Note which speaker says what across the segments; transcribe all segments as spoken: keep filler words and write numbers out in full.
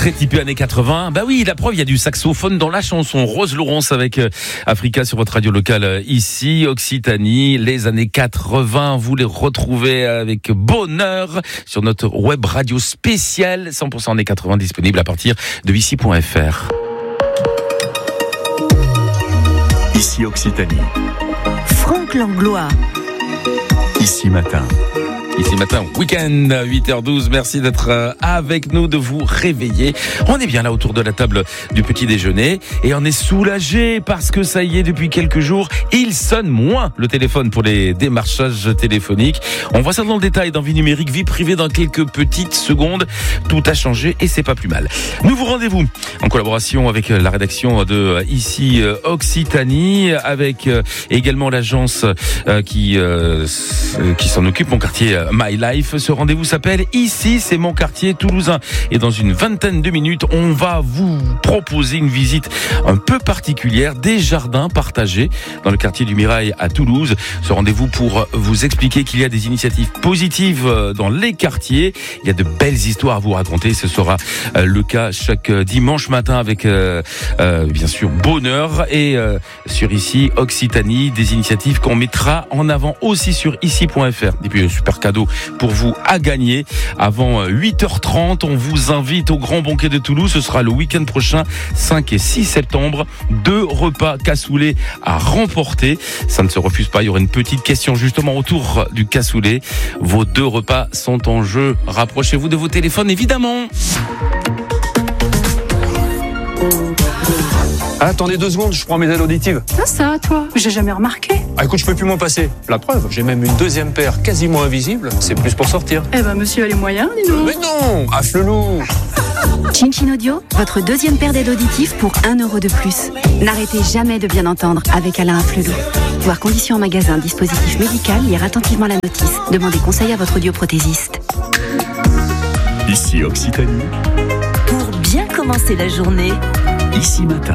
Speaker 1: très typé années quatre-vingts. Bah oui, la preuve, il y a du saxophone dans la chanson. Rose Laurence avec Africa sur votre radio locale ici, Occitanie. Les années quatre-vingts, vous les retrouvez avec bonheur sur notre web radio spéciale cent pour cent années quatre-vingts, disponible à partir de ici point f r.
Speaker 2: Ici Occitanie.
Speaker 3: Franck Langlois.
Speaker 2: Ici matin.
Speaker 1: Ici matin, week-end, huit heures douze. Merci d'être avec nous, de vous réveiller. On est bien là autour de la table du petit déjeuner et on est soulagé parce que ça y est, depuis quelques jours, il sonne moins le téléphone pour les démarchages téléphoniques. On voit ça dans le détail dans Vie numérique, vie privée dans quelques petites secondes. Tout a changé et c'est pas plus mal. Nouveau rendez-vous en collaboration avec la rédaction de Ici Occitanie, avec également l'agence qui, qui s'en occupe, Mon Quartier My Life. Ce rendez-vous s'appelle Ici, c'est mon quartier toulousain. Et dans une vingtaine de minutes, on va vous proposer une visite un peu particulière des jardins partagés dans le quartier du Mirail à Toulouse. Ce rendez-vous pour vous expliquer qu'il y a des initiatives positives dans les quartiers. Il y a de belles histoires à vous raconter. Ce sera le cas chaque dimanche matin avec, euh, euh, bien sûr, bonheur. Et euh, sur Ici Occitanie, des initiatives qu'on mettra en avant aussi sur ici point f r. Et puis, un super cadeau pour vous à gagner. Avant huit heures trente, on vous invite au Grand Banquet de Toulouse. Ce sera le week-end prochain, cinq et six septembre. Deux repas cassoulet à remporter. Ça ne se refuse pas. Il y aura une petite question justement autour du cassoulet. Vos deux repas sont en jeu. Rapprochez-vous de vos téléphones, évidemment.
Speaker 4: Ah, attendez deux secondes, je prends mes aides auditives.
Speaker 5: Ça, ça, toi, j'ai jamais remarqué.
Speaker 4: Ah, écoute, je peux plus m'en passer. La preuve, j'ai même une deuxième paire quasiment invisible. C'est plus pour sortir.
Speaker 5: Eh ben, monsieur a les moyens, dis donc.
Speaker 4: Mais non, affle-loup.
Speaker 3: Chin Audio, votre deuxième paire d'aides auditives pour un euro de plus. N'arrêtez jamais de bien entendre avec Alain Afflelou. Voir conditions en magasin, dispositif médical, lire attentivement la notice. Demandez conseil à votre audioprothésiste.
Speaker 2: Ici Occitanie.
Speaker 3: Pour bien commencer la journée.
Speaker 2: Ici matin.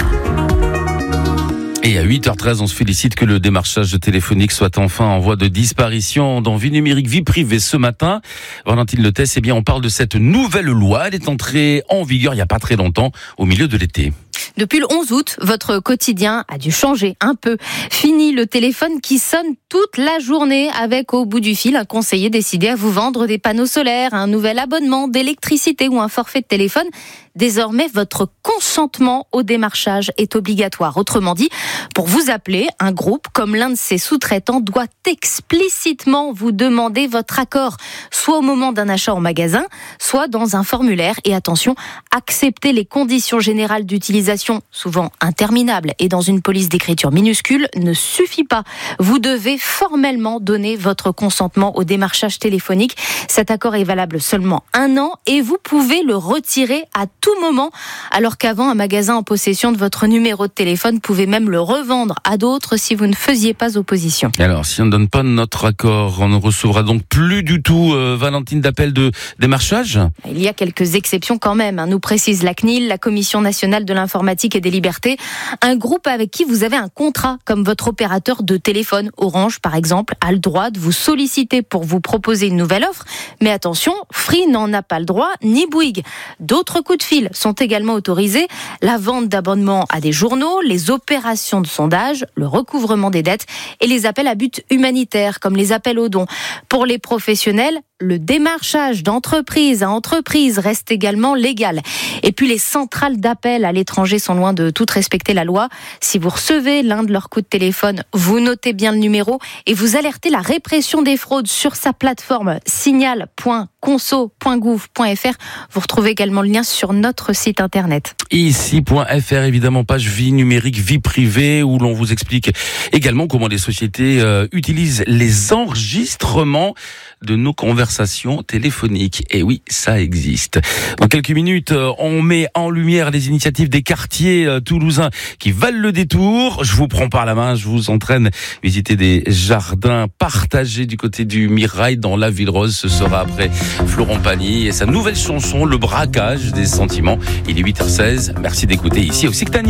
Speaker 1: Et à huit heures treize, on se félicite que le démarchage téléphonique soit enfin en voie de disparition dans Vie numérique, vie privée ce matin. Valentine Letès, eh bien, on parle de cette nouvelle loi. Elle est entrée en vigueur il n'y a pas très longtemps, au milieu de l'été.
Speaker 6: Depuis le onze août, votre quotidien a dû changer un peu. Fini le téléphone qui sonne toute la journée avec au bout du fil un conseiller décidé à vous vendre des panneaux solaires, un nouvel abonnement d'électricité ou un forfait de téléphone. Désormais, votre consentement au démarchage est obligatoire. Autrement dit, pour vous appeler, un groupe comme l'un de ses sous-traitants doit explicitement vous demander votre accord, soit au moment d'un achat en magasin, soit dans un formulaire. Et attention, accepter les conditions générales d'utilisation, souvent interminables, et dans une police d'écriture minuscule, ne suffit pas. Vous devez formellement donner votre consentement au démarchage téléphonique. Cet accord est valable seulement un an et vous pouvez le retirer à tout moment, alors qu'avant, un magasin en possession de votre numéro de téléphone pouvait même le revendre à d'autres si vous ne faisiez pas opposition.
Speaker 1: Et alors, si on ne donne pas notre accord, on ne recevra donc plus du tout, euh, Valentine, d'appel de démarchage ?
Speaker 6: Il y a quelques exceptions quand même, hein, nous précise la C N I L, la Commission nationale de l'informatique et des libertés, un groupe avec qui vous avez un contrat, comme votre opérateur de téléphone. Orange, par exemple, a le droit de vous solliciter pour vous proposer une nouvelle offre. Mais attention, Free n'en a pas le droit, ni Bouygues. D'autres coups de fil sont également autorisés. La vente d'abonnements à des journaux, les opérations de sondage, le recouvrement des dettes et les appels à but humanitaire, comme les appels aux dons. Pour les professionnels, le démarchage d'entreprise à entreprise reste également légal. Et puis les centrales d'appel à l'étranger sont loin de tout respecter la loi. Si vous recevez l'un de leurs coups de téléphone, vous notez bien le numéro et vous alertez la répression des fraudes sur sa plateforme signal point conso point gouv point f r. Vous retrouvez également le lien sur notre site internet.
Speaker 1: ici point f r, évidemment, page vie numérique, vie privée, où l'on vous explique également comment les sociétés euh, utilisent les enregistrements de nos conversations téléphoniques. Et oui, ça existe. Dans quelques minutes, on met en lumière les initiatives des quartiers toulousains qui valent le détour. Je vous prends par la main, je vous entraîne visiter des jardins partagés du côté du Mirail dans la Ville Rose. Ce sera après Florent Pagny et sa nouvelle chanson, Le braquage des sentiments. Il est huit heures seize. Merci d'écouter Ici Occitanie.